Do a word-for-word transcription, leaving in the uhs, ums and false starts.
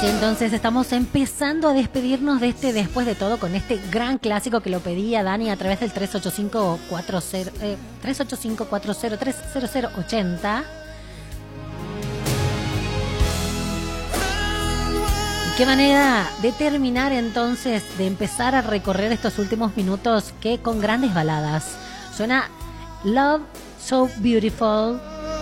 Entonces estamos empezando a despedirnos de este Después de Todo con este gran clásico que lo pedía Dani a través del tres ocho cinco cuatro cero eh, tres ocho cinco cuatro cero tres cero cero ocho cero. Y qué manera de terminar entonces, de empezar a recorrer estos últimos minutos que con grandes baladas. Suena Love So Beautiful